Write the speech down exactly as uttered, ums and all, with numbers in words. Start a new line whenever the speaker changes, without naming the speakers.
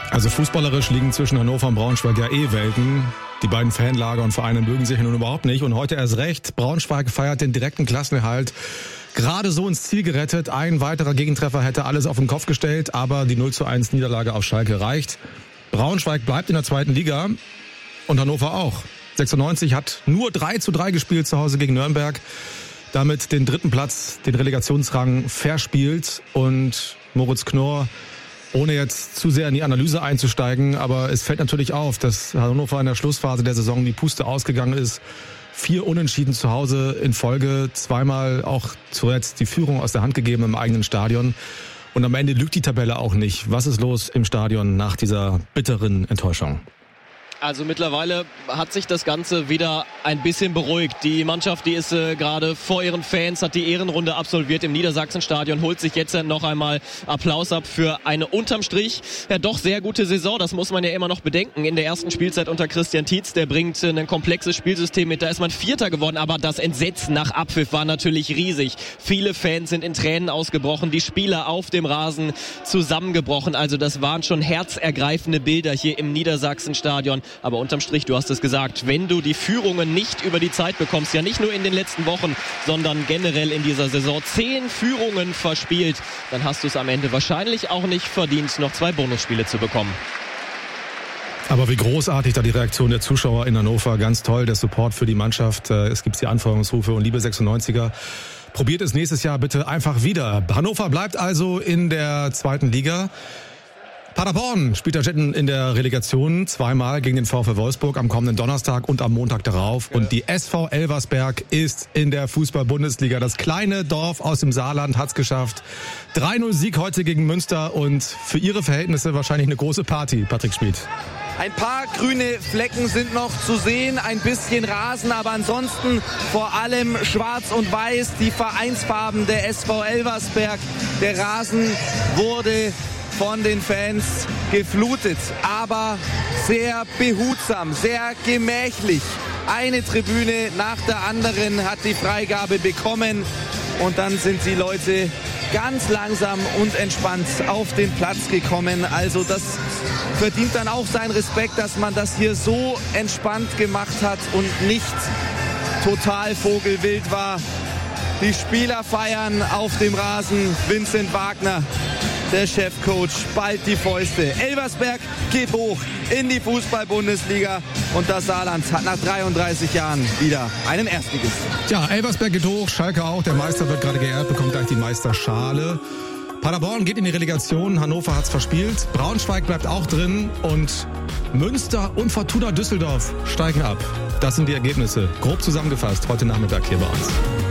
Also fußballerisch liegen zwischen Hannover und Braunschweig ja eh Welten. Die beiden Fanlager und Vereine mögen sich nun überhaupt nicht. Und heute erst recht. Braunschweig feiert den direkten Klassenerhalt. Gerade so ins Ziel gerettet. Ein weiterer Gegentreffer hätte alles auf den Kopf gestellt. Aber die null zu eins Niederlage auf Schalke reicht. Braunschweig bleibt in der zweiten Liga. Und Hannover auch. sechsundneunzig hat nur drei zu drei gespielt zu Hause gegen Nürnberg. Damit den dritten Platz, den Relegationsrang verspielt. Und Moritz Knorr, ohne jetzt zu sehr in die Analyse einzusteigen, aber es fällt natürlich auf, dass Hannover in der Schlussphase der Saison die Puste ausgegangen ist. Vier Unentschieden zu Hause in Folge, zweimal auch zuletzt die Führung aus der Hand gegeben im eigenen Stadion. Und am Ende lügt die Tabelle auch nicht. Was ist los im Stadion nach dieser bitteren Enttäuschung?
Also mittlerweile hat sich das Ganze wieder ein bisschen beruhigt. Die Mannschaft, die ist äh, gerade vor ihren Fans, hat die Ehrenrunde absolviert im Niedersachsenstadion, holt sich jetzt noch einmal Applaus ab für eine unterm Strich ja doch sehr gute Saison. Das muss man ja immer noch bedenken. In der ersten Spielzeit unter Christian Tietz, der bringt ein komplexes Spielsystem mit. Da ist man Vierter geworden, aber das Entsetzen nach Abpfiff war natürlich riesig. Viele Fans sind in Tränen ausgebrochen, die Spieler auf dem Rasen zusammengebrochen. Also das waren schon herzergreifende Bilder hier im Niedersachsenstadion. Aber unterm Strich, du hast es gesagt, wenn du die Führungen nicht über die Zeit bekommst, ja nicht nur in den letzten Wochen, sondern generell in dieser Saison, zehn Führungen verspielt, dann hast du es am Ende wahrscheinlich auch nicht verdient, noch zwei Bonusspiele zu bekommen.
Aber wie großartig da die Reaktion der Zuschauer in Hannover, ganz toll, der Support für die Mannschaft, es gibt die Anfeuerungsrufe und liebe sechsundneunziger, probiert es nächstes Jahr bitte einfach wieder. Hannover bleibt also in der zweiten Liga. Paderborn spielt der Jetten in der Relegation zweimal gegen den VfL Wolfsburg am kommenden Donnerstag und am Montag darauf. Und die S V Elversberg ist in der Fußball-Bundesliga. Das kleine Dorf aus dem Saarland hat's geschafft. drei null Sieg heute gegen Münster und für ihre Verhältnisse wahrscheinlich eine große Party, Patrick Schmid.
Ein paar grüne Flecken sind noch zu sehen, ein bisschen Rasen, aber ansonsten vor allem schwarz und weiß, die Vereinsfarben der S V Elversberg. Der Rasen wurde von den Fans geflutet, aber sehr behutsam, sehr gemächlich. Eine Tribüne nach der anderen hat die Freigabe bekommen und dann sind die Leute ganz langsam und entspannt auf den Platz gekommen. Also das verdient dann auch seinen Respekt, dass man das hier so entspannt gemacht hat und nicht total vogelwild war. Die Spieler feiern auf dem Rasen. Vincent Wagner, der Chefcoach, ballt die Fäuste. Elversberg geht hoch in die Fußball-Bundesliga und das Saarland hat nach dreiunddreißig Jahren wieder einen Erstligisten.
Ja, Elversberg geht hoch, Schalke auch. Der Meister wird gerade geehrt, bekommt gleich die Meisterschale. Paderborn geht in die Relegation, Hannover hat's verspielt. Braunschweig bleibt auch drin und Münster und Fortuna Düsseldorf steigen ab. Das sind die Ergebnisse. Grob zusammengefasst heute Nachmittag hier bei uns.